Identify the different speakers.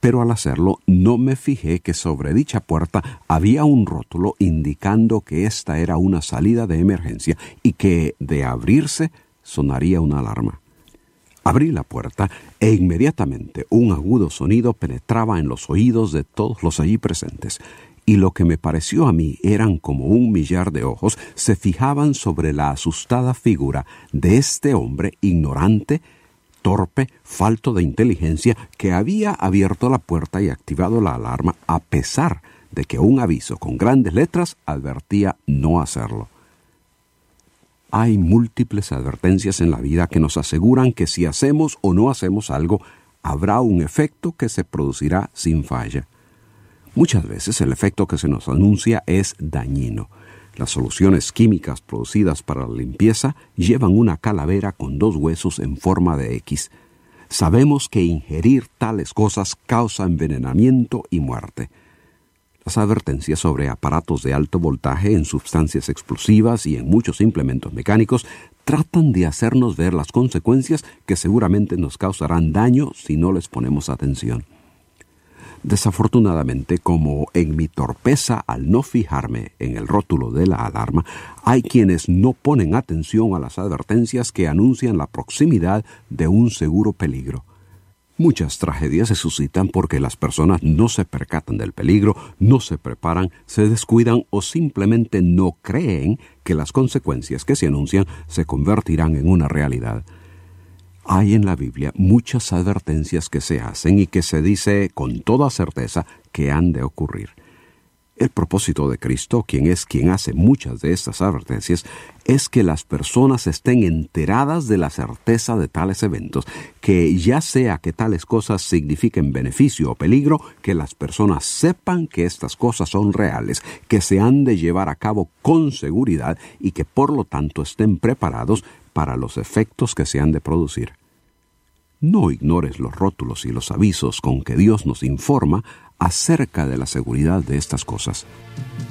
Speaker 1: pero al hacerlo no me fijé que sobre dicha puerta había un rótulo indicando que esta era una salida de emergencia y que, de abrirse, sonaría una alarma. Abrí la puerta e inmediatamente un agudo sonido penetraba en los oídos de todos los allí presentes, y lo que me pareció a mí eran como 1,000,000 de ojos se fijaban sobre la asustada figura de este hombre ignorante, torpe, falto de inteligencia, que había abierto la puerta y activado la alarma a pesar de que un aviso con grandes letras advertía no hacerlo. Hay múltiples advertencias en la vida que nos aseguran que si hacemos o no hacemos algo, habrá un efecto que se producirá sin falla. Muchas veces el efecto que se nos anuncia es dañino. Las soluciones químicas producidas para la limpieza llevan una calavera con 2 huesos en forma de X. Sabemos que ingerir tales cosas causa envenenamiento y muerte. Las advertencias sobre aparatos de alto voltaje en sustancias explosivas y en muchos implementos mecánicos tratan de hacernos ver las consecuencias que seguramente nos causarán daño si no les ponemos atención. Desafortunadamente, como en mi torpeza al no fijarme en el rótulo de la alarma, hay quienes no ponen atención a las advertencias que anuncian la proximidad de un seguro peligro. Muchas tragedias se suscitan porque las personas no se percatan del peligro, no se preparan, se descuidan o simplemente no creen que las consecuencias que se anuncian se convertirán en una realidad. Hay en la Biblia muchas advertencias que se hacen y que se dice con toda certeza que han de ocurrir. El propósito de Cristo, quien hace muchas de estas advertencias, es que las personas estén enteradas de la certeza de tales eventos, que ya sea que tales cosas signifiquen beneficio o peligro, que las personas sepan que estas cosas son reales, que se han de llevar a cabo con seguridad y que por lo tanto estén preparados para los efectos que se han de producir. No ignores los rótulos y los avisos con que Dios nos informa acerca de la seguridad de estas cosas.